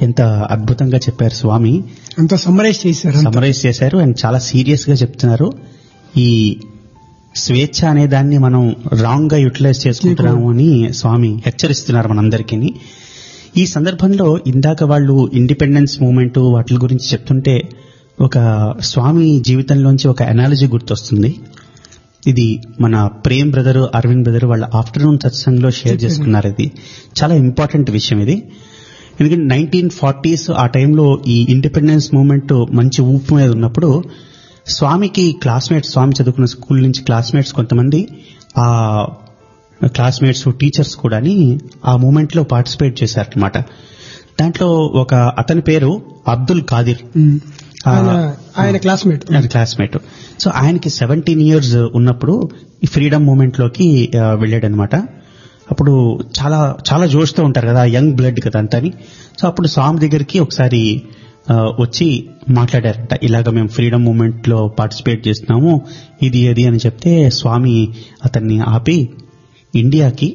ఎంత అద్భుతంగా చెప్పారు స్వామి. అంతా సమ్మరైజ్ చేశారు అండ్ చాలా సీరియస్ గా చెప్తున్నారు. ఈ స్వేచ్ఛ అనే దాన్ని మనం రాంగ్ గా యూటిలైజ్ చేసుకుంటున్నాము అని స్వామి హెచ్చరిస్తున్నారు మనందరికీ. ఈ సందర్భంలో ఇందాక వాళ్ళు ఇండిపెండెన్స్ మూవ్మెంట్ వాటి గురించి చెప్తుంటే ఒక స్వామి జీవితంలోంచి ఒక అనాలజీ గుర్తొస్తుంది. ఇది మన ప్రేమ్ బ్రదర్, అరవింద్ బ్రదర్ వాళ్ళ ఆఫ్టర్నూన్ సత్సంగ్లో షేర్ చేసుకున్నారు. ఇది చాలా ఇంపార్టెంట్ విషయం ఇది. ఎందుకంటే 1940s ఆ టైంలో ఈ ఇండిపెండెన్స్ మూవ్మెంట్ మంచి ఊపు మీద ఉన్నప్పుడు స్వామికి క్లాస్మేట్స్, స్వామి చదువుకున్న స్కూల్ నుంచి క్లాస్మేట్స్ కొంతమంది, ఆ క్లాస్మేట్స్ టీచర్స్ కూడా ఆ మూవ్మెంట్ లో పార్టిసిపేట్ చేశారనమాట. దాంట్లో ఒక అతని పేరు అబ్దుల్ ఖాదిర్, ఆయన క్లాస్మేట్. సో ఆయనకి 17 years ఉన్నప్పుడు ఈ ఫ్రీడమ్ మూవ్మెంట్ లోకి వెళ్ళాడనమాట. అప్పుడు చాలా చాలా జోష్తో ఉంటారు కదా, యంగ్ బ్లడ్ కదా అంతని. సో అప్పుడు స్వామి దగ్గరికి ఒకసారి వచ్చి మాట్లాడారంట, ఇలాగ మేము ఫ్రీడమ్ మూవ్మెంట్ లో పార్టిసిపేట్ చేస్తున్నాము, ఇది అది అని చెప్తే స్వామి అతన్ని ఆపి, ఇండియాకి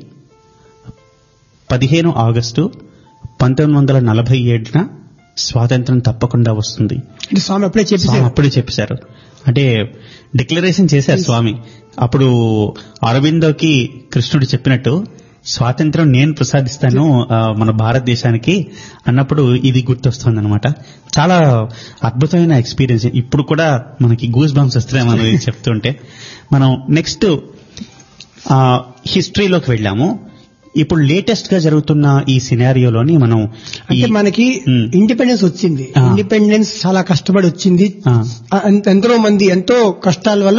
15 August 1947 స్వాతంత్రం తప్పకుండా వస్తుంది. స్వామి అప్పుడే చెప్పేశారు. అంటే డిక్లరేషన్ చేశారు స్వామి. అప్పుడు అరవిందోకి కృష్ణుడు చెప్పినట్టు స్వాతంత్రం నేను ప్రసాదిస్తాను మన భారతదేశానికి అన్నప్పుడు ఇది గుర్తొస్తుంది అనమాట. చాలా అద్భుతమైన ఎక్స్పీరియన్స్. ఇప్పుడు కూడా మనకి గూస్ బంప్స్ వస్తున్నాయి మనం ఇది చెప్తుంటే. మనం నెక్స్ట్ హిస్టరీలోకి వెళ్ళాము. ఇప్పుడు లేటెస్ట్ గా జరుగుతున్న ఈ సినారియోలోని మనం అంటే మనకి ఇండిపెండెన్స్ వచ్చింది. ఇండిపెండెన్స్ చాలా కష్టపడి వచ్చింది. ఎంతో మంది ఎంతో కష్టాల వల్ల